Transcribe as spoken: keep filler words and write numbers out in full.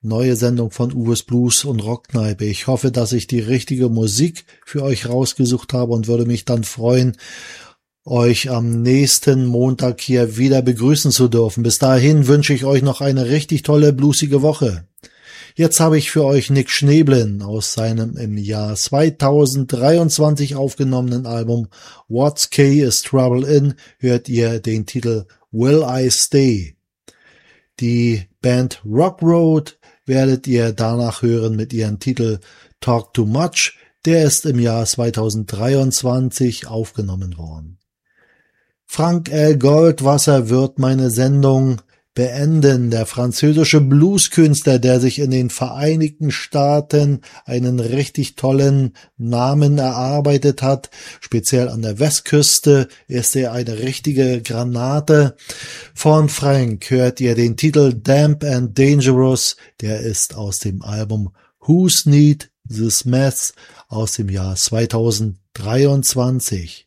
neue Sendung von Uwes Blues und Rockkneipe. Ich hoffe, dass ich die richtige Musik für euch rausgesucht habe und würde mich dann freuen, euch am nächsten Montag hier wieder begrüßen zu dürfen. Bis dahin wünsche ich euch noch eine richtig tolle, bluesige Woche. Jetzt habe ich für euch Nick Schneeblin aus seinem im Jahr zweitausenddreiundzwanzig aufgenommenen Album What's Key is Trouble In, hört ihr den Titel Will I Stay. Die Band Rock Road werdet ihr danach hören mit ihrem Titel Talk Too Much, der ist im Jahr zweitausenddreiundzwanzig aufgenommen worden. Frank L. Goldwasser wird meine Sendung beenden. Der französische Blueskünstler, der sich in den Vereinigten Staaten einen richtig tollen Namen erarbeitet hat, speziell an der Westküste, ist er eine richtige Granate. Von Frank hört ihr den Titel Damp and Dangerous, der ist aus dem Album Who's Need This Mess aus dem Jahr zweitausenddreiundzwanzig.